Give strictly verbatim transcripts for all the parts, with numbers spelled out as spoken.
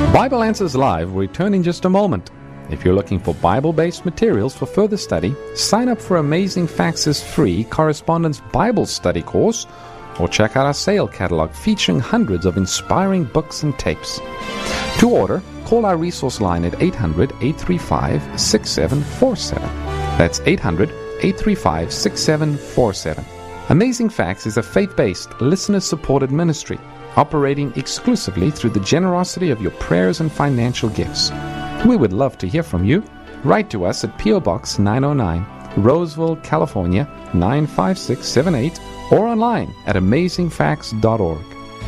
Bible Answers Live will return in just a moment. If you're looking for Bible-based materials for further study, sign up for Amazing Facts' free Correspondence Bible Study course, or check out our sale catalog featuring hundreds of inspiring books and tapes. To order, call our resource line at eight hundred, eight three five, six seven four seven. That's eight hundred, eight three five, six seven four seven. Amazing Facts is a faith-based, listener-supported ministry operating exclusively through the generosity of your prayers and financial gifts. We would love to hear from you. Write to us at P O. Box nine oh nine, Roseville, California, nine five six seven eight, or online at amazing facts dot org.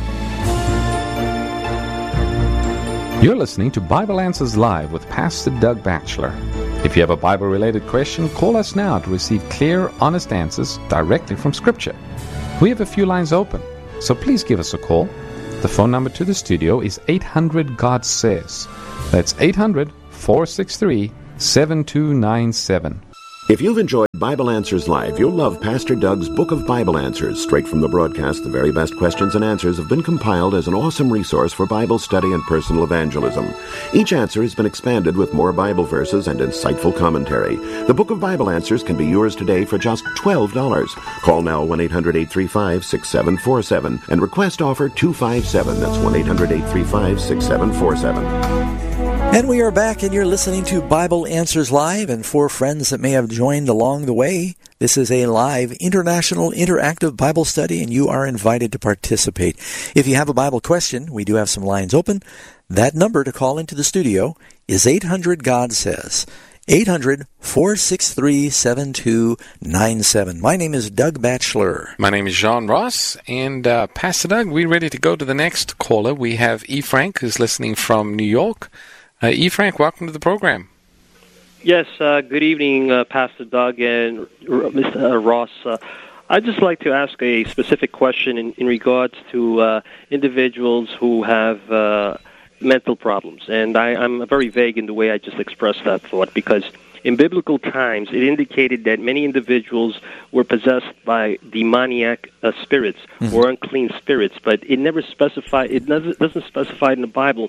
You're listening to Bible Answers Live with Pastor Doug Batchelor. If you have a Bible-related question, call us now to receive clear, honest answers directly from Scripture. We have a few lines open, so please give us a call. The phone number to the studio is eight hundred, God says. That's eight hundred, four six three, seven two nine seven. If you've enjoyed Bible Answers Live, you'll love Pastor Doug's Book of Bible Answers. Straight from the broadcast, the very best questions and answers have been compiled as an awesome resource for Bible study and personal evangelism. Each answer has been expanded with more Bible verses and insightful commentary. The Book of Bible Answers can be yours today for just twelve dollars. Call now one eight hundred, eight three five, six seven four seven and request offer two five seven. That's one eight hundred, eight three five, six seven four seven. And we are back, and you're listening to Bible Answers Live. And for friends that may have joined along the way, this is a live international interactive Bible study, and you are invited to participate. If you have a Bible question, we do have some lines open. That number to call into the studio is eight hundred, God says. eight hundred, four six three, seven two nine seven. My name is Doug Batchelor. My name is John Ross. And uh, Pastor Doug, we're ready to go to the next caller. We have E. Frank, who's listening from New York. Uh, E. Frank, welcome to the program. Yes, uh, good evening, uh, Pastor Doug and uh, Mister Ross. Uh, I'd just like to ask a specific question in, in regards to uh, individuals who have uh, mental problems. And I, I'm very vague in the way I just expressed that thought, because in biblical times it indicated that many individuals were possessed by demoniac uh, spirits mm-hmm. or unclean spirits, but it never specified, it doesn't specify in the Bible.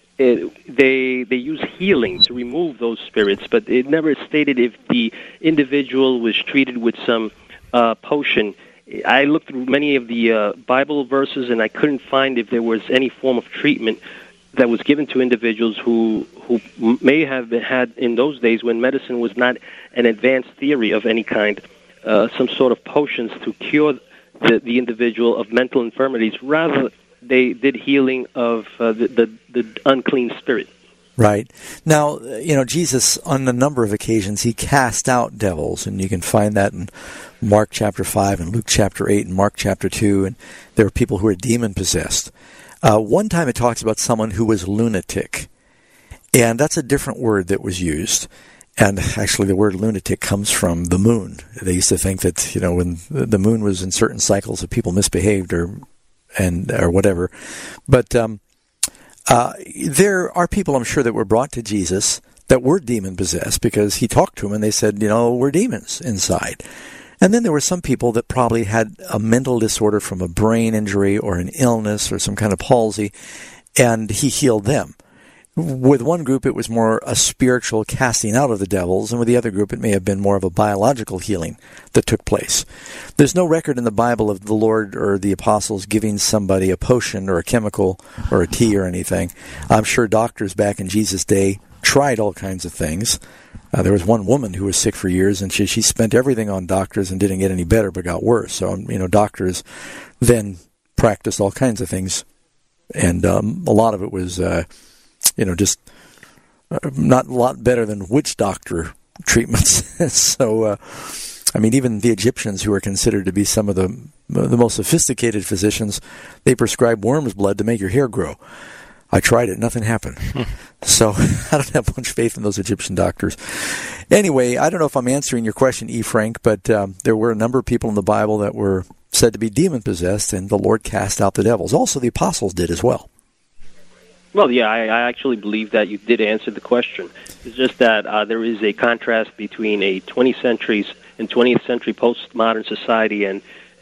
It, they they use healing to remove those spirits, but it never stated if the individual was treated with some uh, potion. I looked through many of the uh, Bible verses, and I couldn't find if there was any form of treatment that was given to individuals who who may have been had in those days when medicine was not an advanced theory of any kind, uh, some sort of potions to cure the, the individual of mental infirmities, rather they did healing of uh, the, the, the unclean spirit. Right. Now, you know, Jesus, on a number of occasions, he cast out devils, and you can find that in Mark chapter five and Luke chapter eight and Mark chapter two, and there are people who are demon-possessed. Uh, one time it talks about someone who was lunatic, and that's a different word that was used. And actually the word lunatic comes from the moon. They used to think that, you know, when the moon was in certain cycles, that people misbehaved or and or whatever. But um, uh, there are people, I'm sure, that were brought to Jesus that were demon-possessed because he talked to them and they said, you know, we're demons inside. And then there were some people that probably had a mental disorder from a brain injury or an illness or some kind of palsy, and he healed them. With one group, it was more a spiritual casting out of the devils, and with the other group, it may have been more of a biological healing that took place. There's no record in the Bible of the Lord or the apostles giving somebody a potion or a chemical or a tea or anything. I'm sure doctors back in Jesus' day tried all kinds of things. Uh, there was one woman who was sick for years, and she, she spent everything on doctors and didn't get any better but got worse. So, you know, doctors then practiced all kinds of things, and um, a lot of it was... Uh, you know, just uh, not a lot better than witch doctor treatments. so, uh, I mean, even the Egyptians, who are considered to be some of the uh, the most sophisticated physicians, they prescribe worm's blood to make your hair grow. I tried it. Nothing happened. So I don't have much faith in those Egyptian doctors. Anyway, I don't know if I'm answering your question, E. Frank, but um, there were a number of people in the Bible that were said to be demon-possessed, and the Lord cast out the devils. Also, the apostles did as well. Well, yeah, I, I actually believe that you did answer the question. It's just that uh, there is a contrast between a twentieth centuries and twentieth century postmodern society and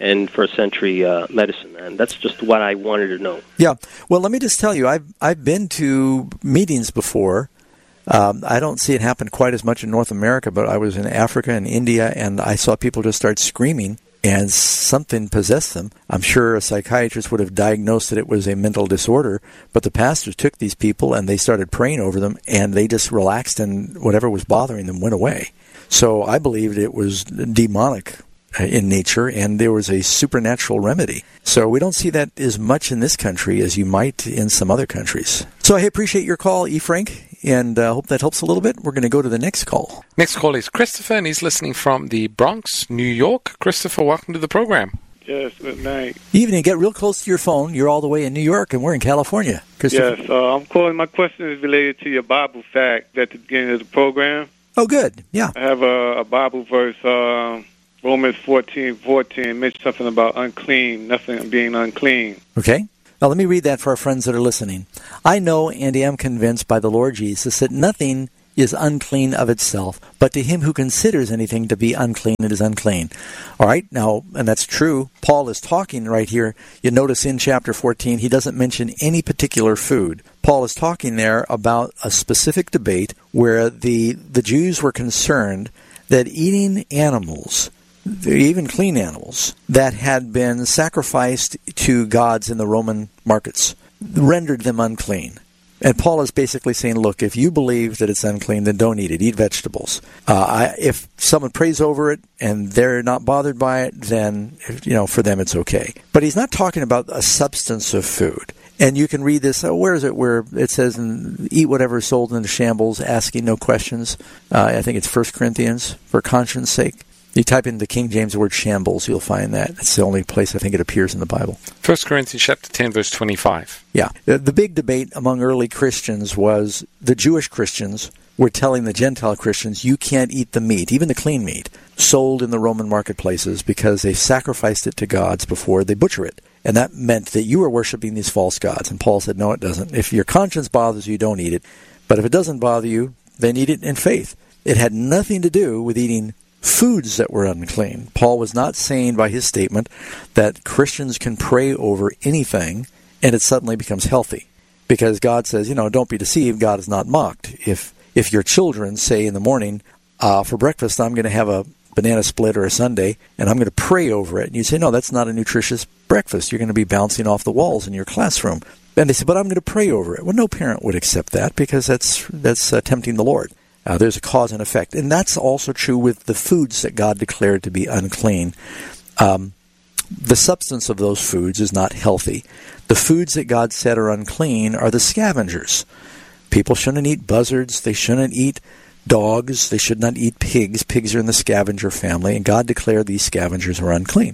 and first century uh, medicine. And that's just what I wanted to know. Yeah. Well, let me just tell you, I've, I've been to meetings before. Um, I don't see it happen quite as much in North America, but I was in Africa and India, and I saw people just start screaming, and something possessed them. I'm sure a psychiatrist would have diagnosed that it was a mental disorder, but the pastors took these people and they started praying over them, and they just relaxed, and whatever was bothering them went away. So I believed it was demonic in nature, and there was a supernatural remedy. So we don't see that as much in this country as you might in some other countries. So I appreciate your call, E. Frank, and I uh, hope that helps a little bit. We're going to go to the next call. Next call is Christopher, and he's listening from the Bronx, New York. Christopher, welcome to the program. Yes, good night. Evening. Get real close to your phone. You're all the way in New York, and we're in California. Christopher. Yes, uh, I'm calling. My question is related to your Bible fact at the beginning of the program. Oh, good. Yeah. I have a, a Bible verse, uh, Romans fourteen fourteen, mentions something about unclean, nothing being unclean. Okay. Now, let me read that for our friends that are listening. I know and am convinced by the Lord Jesus that nothing is unclean of itself, but to him who considers anything to be unclean, it is unclean. All right, now, and that's true. Paul is talking right here. You notice in chapter fourteen, he doesn't mention any particular food. Paul is talking there about a specific debate where the, the Jews were concerned that eating animals, even clean animals, that had been sacrificed to gods in the Roman markets, rendered them unclean. And Paul is basically saying, look, if you believe that it's unclean, then don't eat it. Eat vegetables. Uh, I, if someone prays over it and they're not bothered by it, then, you know, for them it's okay. But he's not talking about a substance of food. And you can read this, oh, where is it, where it says, eat whatever is sold in the shambles, asking no questions. Uh, I think it's First Corinthians, for conscience sake. You type in the King James word shambles, you'll find that. It's the only place I think it appears in the Bible. First Corinthians chapter ten, verse twenty-five. Yeah. The, the big debate among early Christians was the Jewish Christians were telling the Gentile Christians, you can't eat the meat, even the clean meat, sold in the Roman marketplaces because they sacrificed it to gods before they butcher it. And that meant that you were worshiping these false gods. And Paul said, no, it doesn't. If your conscience bothers you, don't eat it. But if it doesn't bother you, then eat it in faith. It had nothing to do with eating foods that were unclean. Paul was not saying by his statement that Christians can pray over anything and it suddenly becomes healthy. Because God says, you know, don't be deceived, God is not mocked. If if your children say in the morning, uh, for breakfast I'm going to have a banana split or a sundae, and I'm going to pray over it, and you say, no, that's not a nutritious breakfast. You're going to be bouncing off the walls in your classroom. And they say, but I'm going to pray over it. Well, no parent would accept that because that's, that's uh, tempting the Lord. Uh, there's a cause and effect. And that's also true with the foods that God declared to be unclean. Um, the substance of those foods is not healthy. The foods that God said are unclean are the scavengers. People shouldn't eat buzzards. They shouldn't eat dogs. They should not eat pigs. Pigs are in the scavenger family, and God declared these scavengers are unclean.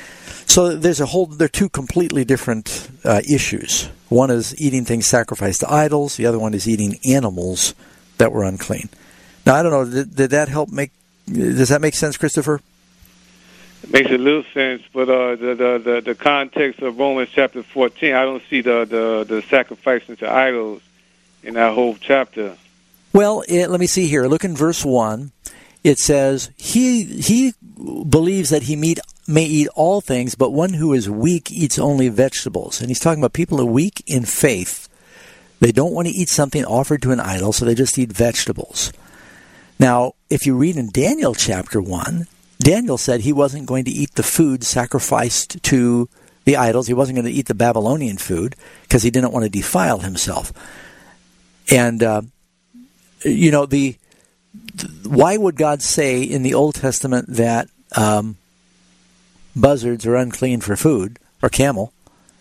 So there's a whole, they're two completely different uh, issues. One is eating things sacrificed to idols. The other one is eating animals that were unclean. Now, I don't know, did, did that help make, does that make sense, Christopher? It makes a little sense, but uh, the, the, the, the context of Romans chapter fourteen, I don't see the, the, the sacrificing to idols in that whole chapter. Well, it, let me see here. Look in verse one. It says, he he believes that he meet, may eat all things, but one who is weak eats only vegetables. And he's talking about people who are weak in faith. They don't want to eat something offered to an idol, so they just eat vegetables. Now, if you read in Daniel chapter one, Daniel said he wasn't going to eat the food sacrificed to the idols. He wasn't going to eat the Babylonian food because he didn't want to defile himself. And, uh, you know, the, the why would God say in the Old Testament that um, buzzards are unclean for food, or camel,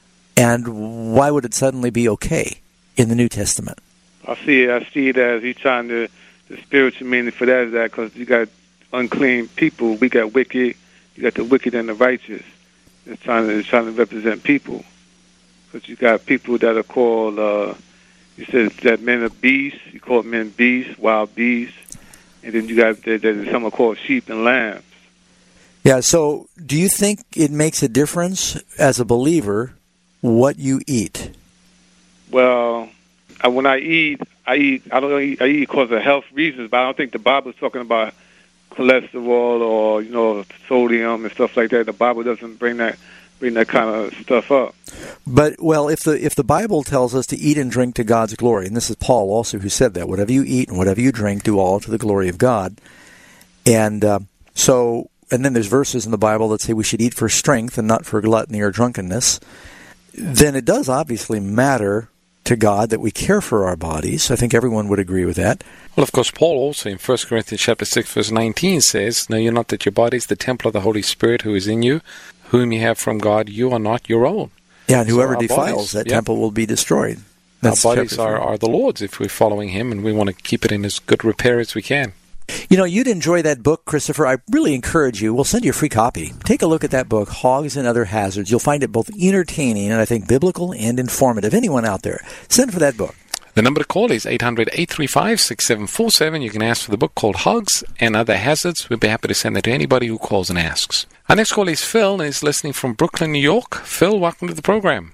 and why would it suddenly be okay in the New Testament? I see it. I see it as he's trying to, the spiritual meaning for that is that because you got unclean people, we got wicked, you got the wicked and the righteous. It's trying to, it's trying to represent people. Because you got people that are called, uh, you said that men are beasts, you call men beasts, wild beasts, and then you got, there's some are called sheep and lambs. Yeah, so do you think it makes a difference as a believer what you eat? Well, I, when I eat, I eat, I don't eat, I eat because of health reasons, but I don't think the Bible is talking about cholesterol or, you know, sodium and stuff like that. The Bible doesn't bring that bring that kind of stuff up. But, well, if the if the Bible tells us to eat and drink to God's glory, and this is Paul also who said that, whatever you eat and whatever you drink, do all to the glory of God. And uh, so, and then there's verses in the Bible that say we should eat for strength and not for gluttony or drunkenness. Then it does obviously matter to God that we care for our bodies. I think everyone would agree with that. Well, of course, Paul also in First Corinthians chapter six, verse nineteen says, "Know you not that your body is the temple of the Holy Spirit who is in you, whom you have from God, you are not your own." Yeah, and whoever so defiles bodies, that yeah. temple will be destroyed. That's our bodies are, are the Lord's if we're following Him, and we want to keep it in as good repair as we can. You know, you'd enjoy that book, Christopher. I really encourage you. We'll send you a free copy. Take a look at that book, Hogs and Other Hazards. You'll find it both entertaining and I think biblical and informative. Anyone out there, send for that book. The number to call is eight hundred, eight three five, six seven four seven. You can ask for the book called Hogs and Other Hazards. We'd be happy to send that to anybody who calls and asks. Our next call is Phil, and he's listening from Brooklyn, New York. Phil, welcome to the program.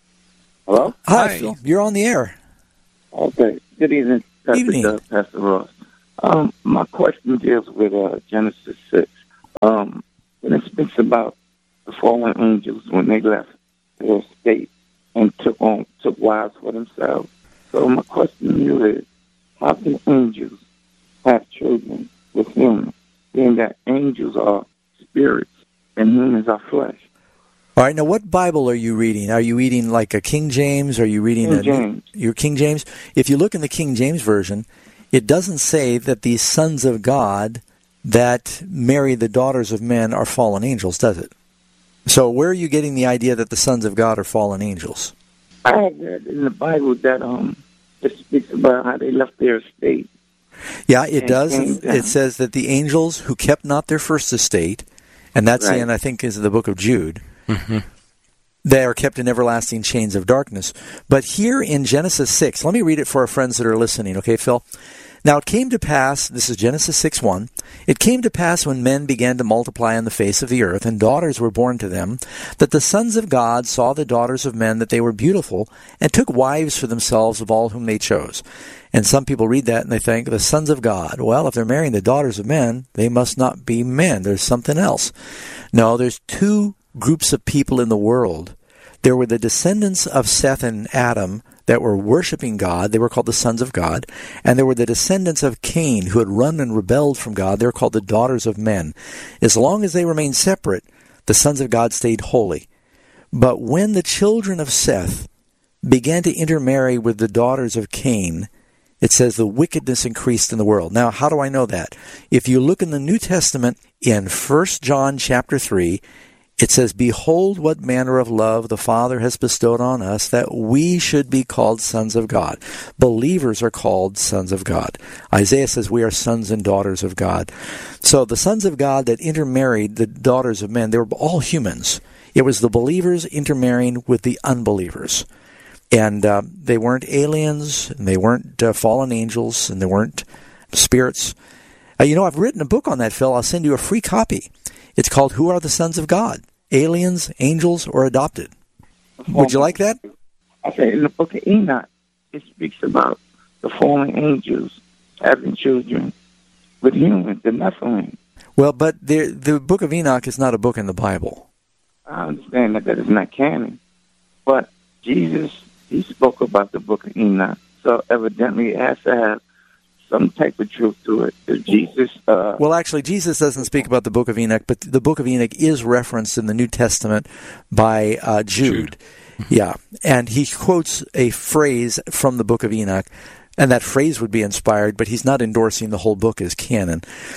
Hello? Hi, Hi. Phil. You're on the air. Okay. Good evening, Pastor Evening. Doug, Pastor Ross. Um, my question deals with uh, Genesis six. Um, when it speaks about the fallen angels when they left their state and took on took wives for themselves. So my question to you is, how can angels have children with humans, being that angels are spirits and humans are flesh? All right, now what Bible are you reading? Are you reading like a King James? Are you reading King a James. your King James? If you look in the King James Version, it doesn't say that these sons of God that marry the daughters of men are fallen angels, does it? So where are you getting the idea that the sons of God are fallen angels? I have read in the Bible that um it speaks about how they left their estate. Yeah, it And does. came down. It says that the angels who kept not their first estate, and that's Right. in, I think, is the book of Jude, Mm-hmm. they are kept in everlasting chains of darkness. But here in Genesis six, let me read it for our friends that are listening, okay, Phil? Now it came to pass, this is Genesis six one, it came to pass when men began to multiply on the face of the earth, and daughters were born to them, that the sons of God saw the daughters of men that they were beautiful, and took wives for themselves of all whom they chose. And some people read that and they think, the sons of God. Well, if they're marrying the daughters of men, they must not be men. There's something else. No, there's two groups of people in the world. There were the descendants of Seth and Adam that were worshiping God. They were called the sons of God. And there were the descendants of Cain who had run and rebelled from God. They were called the daughters of men. As long as they remained separate, the sons of God stayed holy. But when the children of Seth began to intermarry with the daughters of Cain, it says the wickedness increased in the world. Now, how do I know that? If you look in the New Testament in First John chapter three, it says, "Behold what manner of love the Father has bestowed on us, that we should be called sons of God." Believers are called sons of God. Isaiah says we are sons and daughters of God. So the sons of God that intermarried the daughters of men, they were all humans. It was the believers intermarrying with the unbelievers. And uh, they weren't aliens, and they weren't uh, fallen angels, and they weren't spirits. Uh, you know, I've written a book on that, Phil. I'll send you a free copy. It's called Who Are the Sons of God? Aliens, Angels, or Adopted? Would you like that? I said in the book of Enoch, it speaks about the fallen angels having children with humans, the Nephilim. Well, but the, the book of Enoch is not a book in the Bible. I understand that that is not canon, but Jesus, he spoke about the book of Enoch, so evidently it has to have some type of truth to it. Is Jesus... Uh, Well, actually, Jesus doesn't speak about the book of Enoch, but the book of Enoch is referenced in the New Testament by uh, Jude. Jude. Yeah, and he quotes a phrase from the book of Enoch, and that phrase would be inspired, but he's not endorsing the whole book as canon.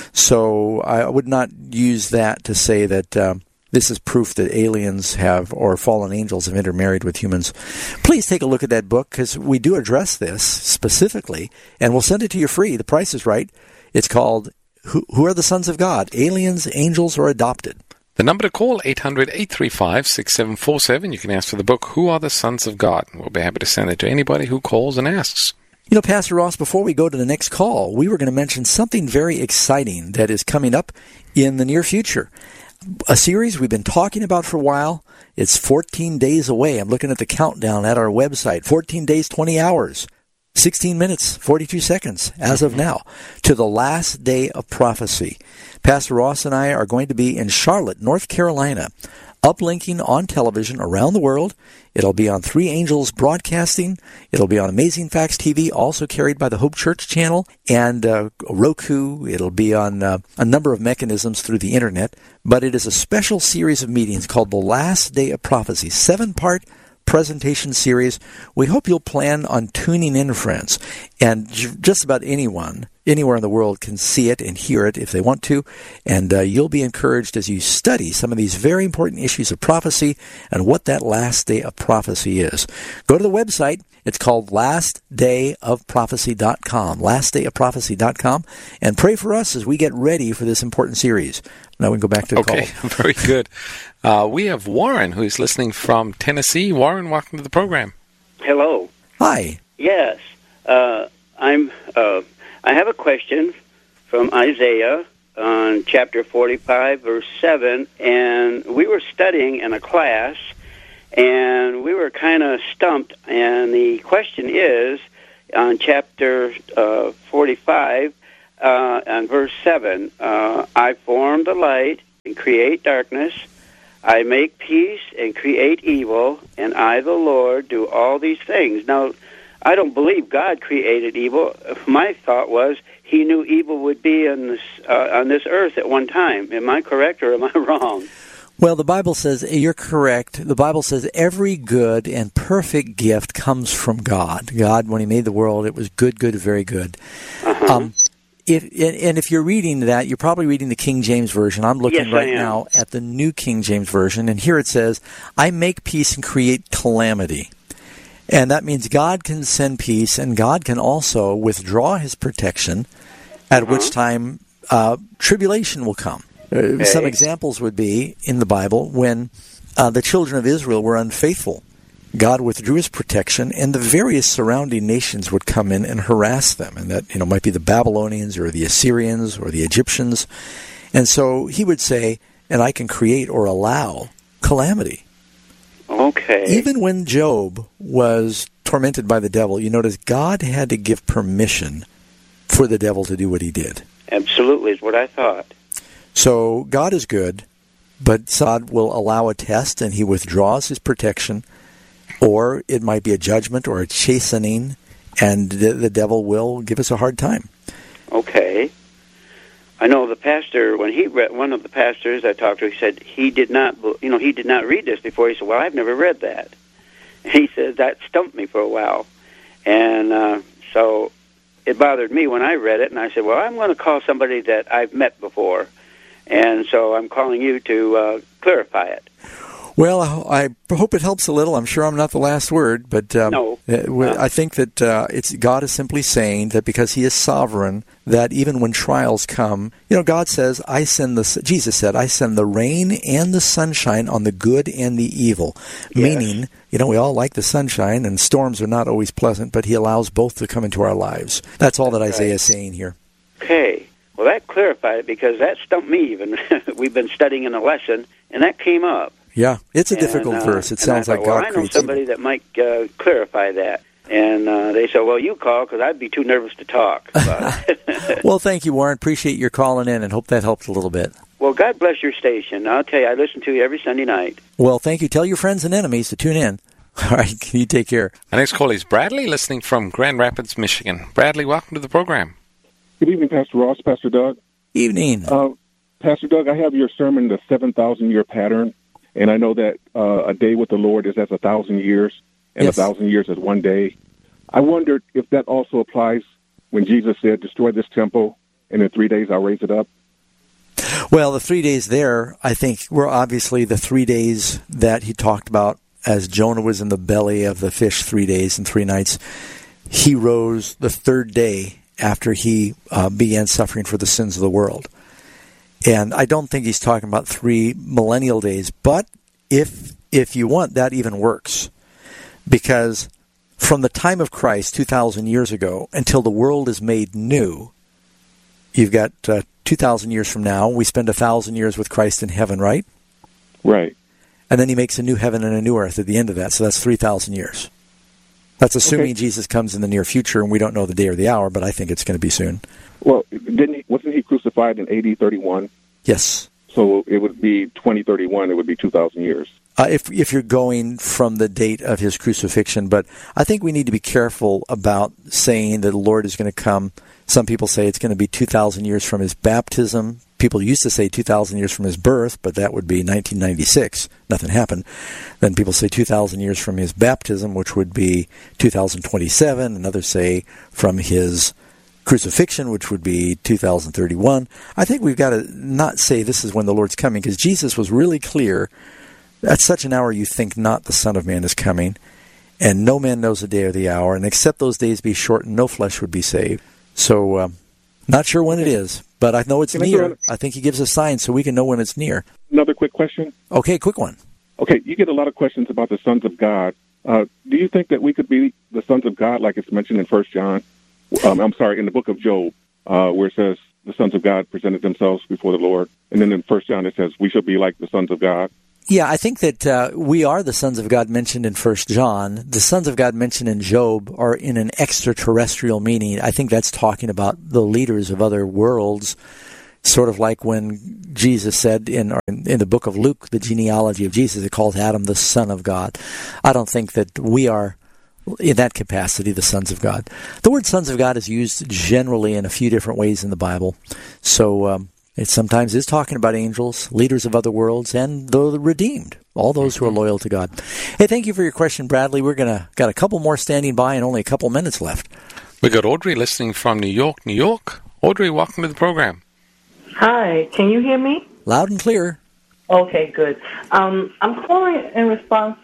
So I would not use that to say that um, this is proof that aliens have, or fallen angels have intermarried with humans. Please take a look at that book, because we do address this specifically, and we'll send it to you free. The price is right. It's called Who, Who Are the Sons of God? Aliens, Angels, or Adopted? The number to call, eight hundred, eight three five, six seven four seven. You can ask for the book, Who Are the Sons of God? We'll be happy to send it to anybody who calls and asks. You know, Pastor Ross, before we go to the next call, we were going to mention something very exciting that is coming up in the near future. A series we've been talking about for a while. It's fourteen days away. I'm looking at the countdown at our website. fourteen days, twenty hours. sixteen minutes, forty-two seconds as of now, to the last day of prophecy. Pastor Ross and I are going to be in Charlotte, North Carolina, uplinking on television around the world. It'll be on Three Angels Broadcasting. It'll be on Amazing Facts T V, also carried by the Hope Church channel, and uh, Roku. It'll be on uh, a number of mechanisms through the Internet. But it is a special series of meetings called The Last Day of Prophecy, seven-part presentation series. We hope you'll plan on tuning in, friends. And j- just about anyone, anywhere in the world can see it and hear it if they want to. And uh, you'll be encouraged as you study some of these very important issues of prophecy and what that last day of prophecy is. Go to the website. It's called last day of prophecy dot com, last day of prophecy dot com, and pray for us as we get ready for this important series. Now we can go back to the okay, call. Very good. Uh, we have Warren, who is listening from Tennessee. Warren, welcome to the program. Hello. Hi. Yes, uh, I'm. Uh, I have a question from Isaiah on chapter forty-five, verse seven, and we were studying in a class, and we were kind of stumped. And the question is on chapter uh, forty-five. Uh, and verse seven, uh, I form the light and create darkness. I make peace and create evil, and I, the Lord, do all these things. Now, I don't believe God created evil. My thought was he knew evil would be on this, uh, on this earth at one time. Am I correct or am I wrong? Well, the Bible says, you're correct. The Bible says every good and perfect gift comes from God. God, when he made the world, it was good, good, very good. Uh-huh. Um, If, and if you're reading that, you're probably reading the King James Version. I'm looking yes, right now at the New King James Version, and here it says, I make peace and create calamity. And that means God can send peace, and God can also withdraw his protection, at uh-huh. which time uh, tribulation will come. Okay. Uh, some examples would be in the Bible when uh, the children of Israel were unfaithful. God withdrew his protection, and the various surrounding nations would come in and harass them. And that, you know, might be the Babylonians or the Assyrians or the Egyptians. And so he would say, and I can create or allow calamity. Okay. Even when Job was tormented by the devil, you notice God had to give permission for the devil to do what he did. Absolutely is what I thought. So God is good, but God will allow a test, and he withdraws his protection. Or it might be a judgment or a chastening, and the, the devil will give us a hard time. Okay. I know the pastor, when he read, one of the pastors I talked to, he said he did not, you know, he did not read this before. He said, well, I've never read that. And he said, that stumped me for a while. And uh, so it bothered me when I read it, and I said, well, I'm going to call somebody that I've met before. And so I'm calling you to uh, clarify it. Well, I hope it helps a little. I'm sure I'm not the last word, but um, no. I think that uh, it's God is simply saying that because he is sovereign, that even when trials come, you know, God says, I send the, Jesus said, I send the rain and the sunshine on the good and the evil. Yes. Meaning, you know, we all like the sunshine, and storms are not always pleasant, but he allows both to come into our lives. That's all that That's Isaiah right. is saying here. Okay. Well, that clarified it, because that stumped me even. We've been studying in a lesson, and that came up. Yeah, it's a and, difficult uh, verse. It sounds thought, like well, God I know creates somebody evil. that might uh, clarify that. And uh, they said, well, you call, because I'd be too nervous to talk about it. Well, thank you, Warren. Appreciate your calling in, and hope that helped a little bit. Well, God bless your station. I'll tell you, I listen to you every Sunday night. Well, thank you. Tell your friends and enemies to tune in. All right, you take care. Our next call is Bradley, listening from Grand Rapids, Michigan. Bradley, welcome to the program. Good evening, Pastor Ross, Pastor Doug. Evening. Uh, Pastor Doug, I have your sermon, The seven thousand Year Pattern, and I know that uh, a day with the Lord is as a thousand years, and Yes. a thousand years as one day. I wondered if that also applies when Jesus said, destroy this temple, and in three days I'll raise it up. Well, the three days there, I think, were obviously the three days that he talked about as Jonah was in the belly of the fish three days and three nights. He rose the third day after he uh, began suffering for the sins of the world. And I don't think he's talking about three millennial days, but if if you want, that even works. Because from the time of Christ, two thousand years ago, until the world is made new, you've got uh, two thousand years from now, we spend one thousand years with Christ in heaven, right? Right. And then he makes a new heaven and a new earth at the end of that, so that's three thousand years. That's assuming Okay. Jesus comes in the near future, and we don't know the day or the hour, but I think it's going to be soon. Well, didn't he, wasn't he crucified in A D thirty-one? Yes. So it would be twenty thirty-one. It would be two thousand years. Uh, if if you're going from the date of his crucifixion, but I think we need to be careful about saying that the Lord is going to come. Some people say it's going to be two thousand years from his baptism. People used to say two thousand years from his birth, but that would be nineteen ninety-six. Nothing happened. Then people say two thousand years from his baptism, which would be two thousand twenty-seven. And others say from his crucifixion, which would be two thousand thirty-one. I think we've got to not say this is when the Lord's coming, because Jesus was really clear. At such an hour you think not the Son of Man is coming, and no man knows the day or the hour, and except those days be shortened, no flesh would be saved. So, um, not sure when it is, but I know it's Can I near. throw in- I think he gives us signs so we can know when it's near. Another quick question. Okay, quick one. Okay, you get a lot of questions about the sons of God. Uh, do you think that we could be the sons of God, like it's mentioned in First John? Um, I'm sorry, in the book of Job, uh, where it says the sons of God presented themselves before the Lord, and then in First John it says we shall be like the sons of God. Yeah, I think that uh, we are the sons of God mentioned in First John. The sons of God mentioned in Job are in an extraterrestrial meaning. I think that's talking about the leaders of other worlds, sort of like when Jesus said in in the book of Luke, the genealogy of Jesus, it calls Adam the son of God. I don't think that we are, in that capacity, the sons of God. The word sons of God is used generally in a few different ways in the Bible. So um, it sometimes is talking about angels, leaders of other worlds, and the redeemed, all those who are loyal to God. Hey, thank you for your question, Bradley. We're gonna got a couple more standing by and only a couple minutes left. We got Audrey listening from New York, New York. Audrey, welcome to the program. Hi, can you hear me? Loud and clear. Okay, good. Um, I'm calling in response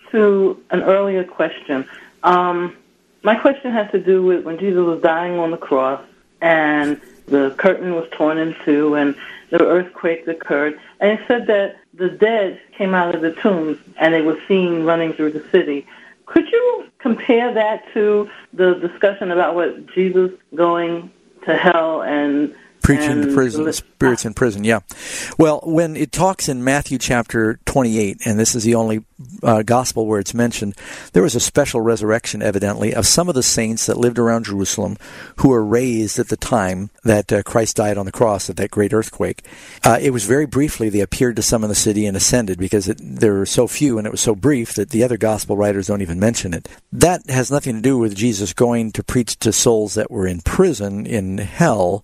to an earlier question. Um, my question has to do with when Jesus was dying on the cross and the curtain was torn in two and the earthquake occurred. And it said that the dead came out of the tombs and they were seen running through the city. Could you compare that to the discussion about what Jesus going to hell and Preaching and to prison, spirits in prison, yeah. Well, when it talks in Matthew chapter twenty-eight, and this is the only uh, gospel where it's mentioned, there was a special resurrection, evidently, of some of the saints that lived around Jerusalem who were raised at the time that uh, Christ died on the cross at that great earthquake. Uh, it was very briefly they appeared to some in the city and ascended, because it, there were so few and it was so brief that the other gospel writers don't even mention it. That has nothing to do with Jesus going to preach to souls that were in prison, in hell.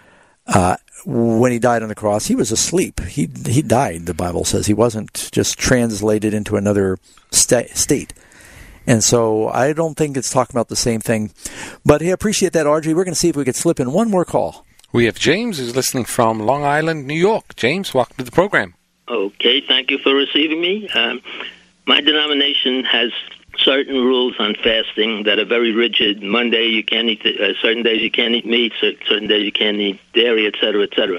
Uh, when he died on the cross, he was asleep. He he died, the Bible says. He wasn't just translated into another sta- state. And so I don't think it's talking about the same thing. But hey, I appreciate that, Audrey. We're going to see if we could slip in one more call. We have James who's listening from Long Island, New York. James, welcome to the program. Okay, thank you for receiving me. Um, my denomination has certain rules on fasting that are very rigid. Monday you can't eat, uh, certain days you can't eat meat, certain days you can't eat dairy, et cetera, et cetera.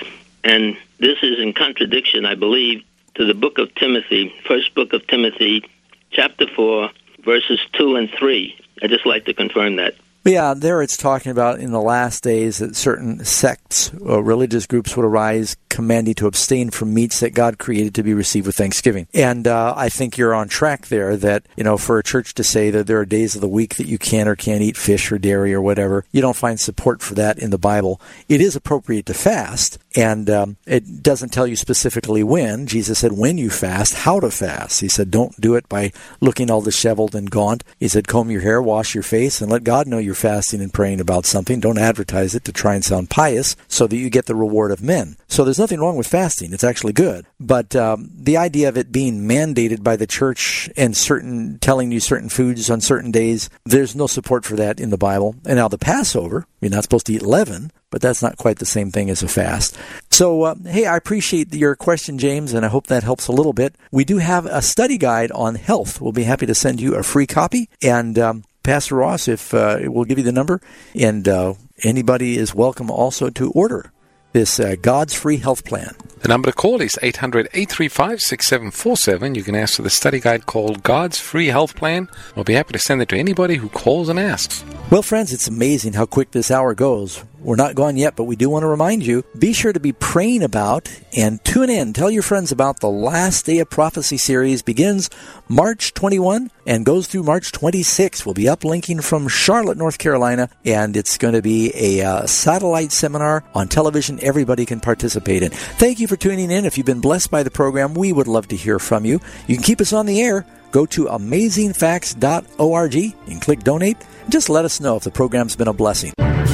And this is in contradiction, I believe, to the book of Timothy, first book of Timothy, chapter four, verses two and three. I'd just like to confirm that. Yeah, there it's talking about in the last days that certain sects or religious groups would arise commanding to abstain from meats that God created to be received with thanksgiving. And uh, I think you're on track there that, you know, for a church to say that there are days of the week that you can or can't eat fish or dairy or whatever, you don't find support for that in the Bible. It is appropriate to fast, and um, it doesn't tell you specifically when. Jesus said when you fast, how to fast. He said don't do it by looking all disheveled and gaunt. He said comb your hair, wash your face, and let God know you're fasting and praying about something. Don't advertise it to try and sound pious so that you get the reward of men. So there's nothing wrong with fasting. It's actually good. But um, the idea of it being mandated by the church and certain telling you certain foods on certain days, there's no support for that in the Bible. And now the Passover, you're not supposed to eat leaven, but that's not quite the same thing as a fast. So, uh, hey, I appreciate your question, James, and I hope that helps a little bit. We do have a study guide on health. We'll be happy to send you a free copy. And um, Pastor Ross, if uh, we'll give you the number, and uh, anybody is welcome also to order this uh, God's Free Health Plan. The number to call is eight hundred, eight three five, six seven four seven. You can ask for the study guide called God's Free Health Plan. We'll be happy to send it to anybody who calls and asks. Well, friends, it's amazing how quick this hour goes. We're not gone yet, but we do want to remind you, be sure to be praying about and tune in. Tell your friends about the Last Day of Prophecy series. Begins March twenty-first and goes through March twenty-sixth. We'll be uplinking from Charlotte, North Carolina, and it's going to be a uh, satellite seminar on television everybody can participate in. Thank you for tuning in. If you've been blessed by the program, we would love to hear from you. You can keep us on the air. Go to amazing facts dot org and click Donate. Just let us know if the program's been a blessing.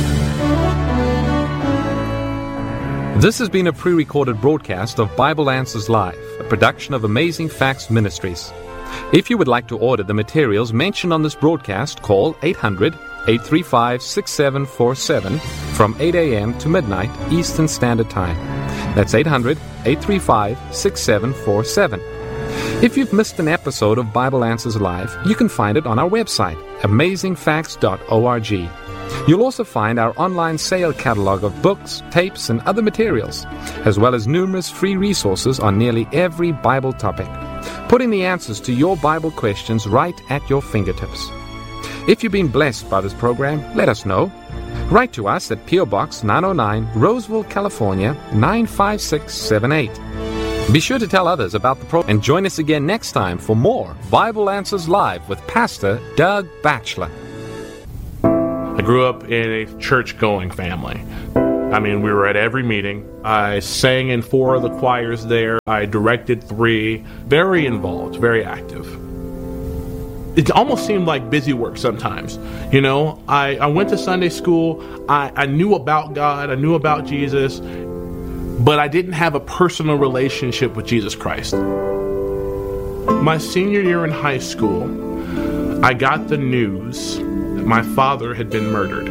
This has been a pre-recorded broadcast of Bible Answers Live, a production of Amazing Facts Ministries. If you would like to order the materials mentioned on this broadcast, call eight hundred, eight three five, six seven four seven from eight a.m. to midnight Eastern Standard Time. That's eight hundred, eight three five, six seven four seven. If you've missed an episode of Bible Answers Live, you can find it on our website, amazing facts dot org. You'll also find our online sale catalog of books, tapes, and other materials, as well as numerous free resources on nearly every Bible topic, putting the answers to your Bible questions right at your fingertips. If you've been blessed by this program, let us know. Write to us at P O. Box nine oh nine, Roseville, California, nine five six seven eight. Be sure to tell others about the program and join us again next time for more Bible Answers Live with Pastor Doug Batchelor. I grew up in a church-going family. I mean, we were at every meeting. I sang in four of the choirs there. I directed three. Very involved, very active. It almost seemed like busy work sometimes. You know, I, I went to Sunday school. I, I knew about God. I knew about Jesus. But I didn't have a personal relationship with Jesus Christ. My senior year in high school, I got the news that my father had been murdered.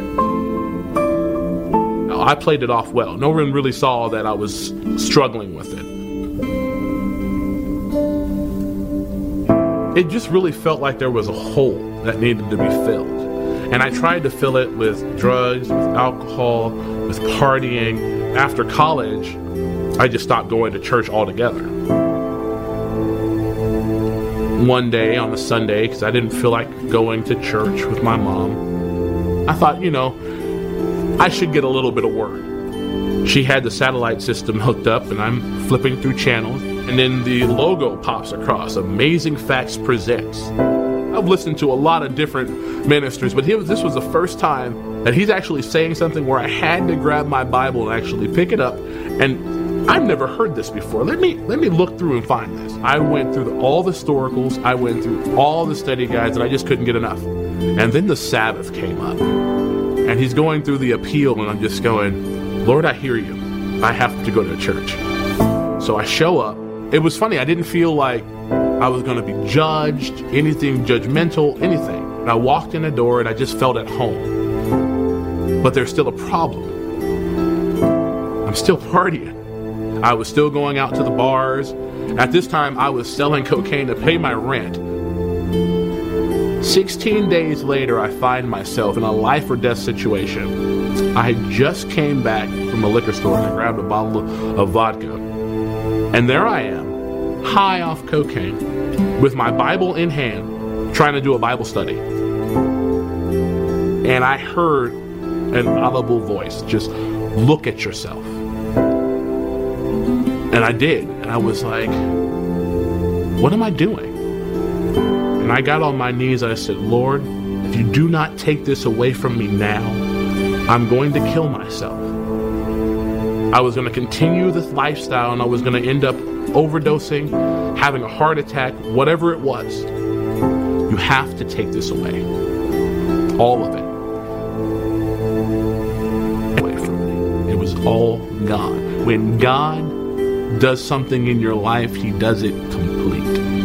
Now, I played it off well. No one really saw that I was struggling with it. It just really felt like there was a hole that needed to be filled. And I tried to fill it with drugs, with alcohol, with partying. After college, I just stopped going to church altogether. One day on a Sunday, because I didn't feel like going to church with my mom, I thought, you know, I should get a little bit of word. She had the satellite system hooked up, and I'm flipping through channels, and then the logo pops across, Amazing Facts Presents. I've listened to a lot of different ministers, but he was, this was the first time that he's actually saying something where I had to grab my Bible and actually pick it up. And I've never heard this before. Let me let me look through and find this. I went through the, all the historicals. I went through all the study guides, and I just couldn't get enough. And then the Sabbath came up. And he's going through the appeal, and I'm just going, Lord, I hear you. I have to go to church. So I show up. It was funny. I didn't feel like I was going to be judged, anything judgmental, anything. And I walked in the door and I just felt at home. But there's still a problem. I'm still partying. I was still going out to the bars. At this time, I was selling cocaine to pay my rent. Sixteen days later, I find myself in a life or death situation. I just came back from a liquor store and I grabbed a bottle of, of vodka. And there I am, high off cocaine, with my Bible in hand, trying to do a Bible study. And I heard an audible voice, just look at yourself. And I did. And I was like, what am I doing? And I got on my knees and I said, Lord, if you do not take this away from me now, I'm going to kill myself. I was going to continue this lifestyle and I was going to end up overdosing, having a heart attack, whatever it was. You have to take this away. All of it. Away from me. It was all gone. When God does something in your life, He does it complete.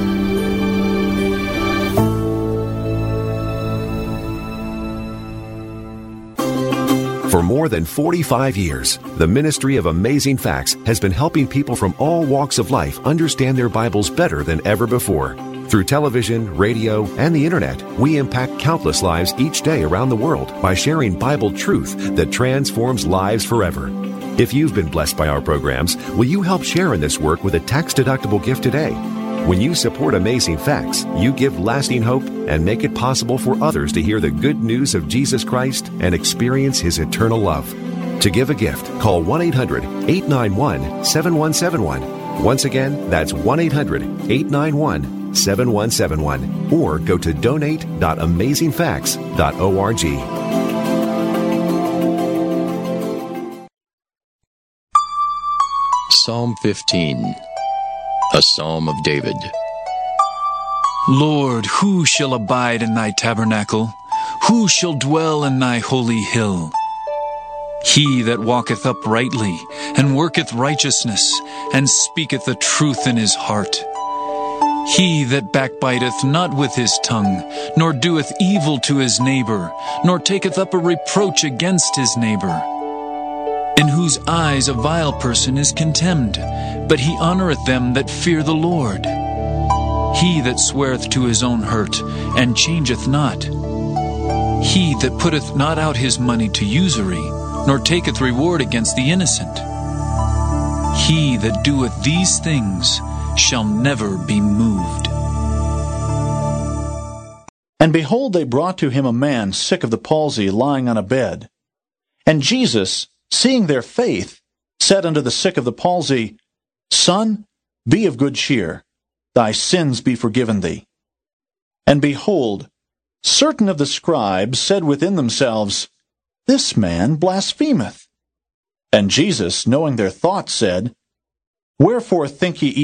For more than forty-five years, the Ministry of Amazing Facts has been helping people from all walks of life understand their Bibles better than ever before. Through television, radio, and the internet, we impact countless lives each day around the world by sharing Bible truth that transforms lives forever. If you've been blessed by our programs, will you help share in this work with a tax-deductible gift today? When you support Amazing Facts, you give lasting hope and make it possible for others to hear the good news of Jesus Christ and experience His eternal love. To give a gift, call one eight hundred, eight nine one, seven one seven one. Once again, that's one eight hundred, eight nine one, seven one seven one. Or go to donate dot amazing facts dot org. Psalm fifteen, a psalm of David. Lord, who shall abide in thy tabernacle? Who shall dwell in thy holy hill? He that walketh uprightly, and worketh righteousness, and speaketh the truth in his heart. He that backbiteth not with his tongue, nor doeth evil to his neighbor, nor taketh up a reproach against his neighbor. In whose eyes a vile person is contemned, but he honoureth them that fear the Lord. He that sweareth to his own hurt, and changeth not. He that putteth not out his money to usury, nor taketh reward against the innocent. He that doeth these things shall never be moved. And behold, they brought to him a man sick of the palsy, lying on a bed. And Jesus, seeing their faith, said unto the sick of the palsy, Son, be of good cheer, thy sins be forgiven thee. And behold, certain of the scribes said within themselves, This man blasphemeth. And Jesus, knowing their thoughts, said, Wherefore think ye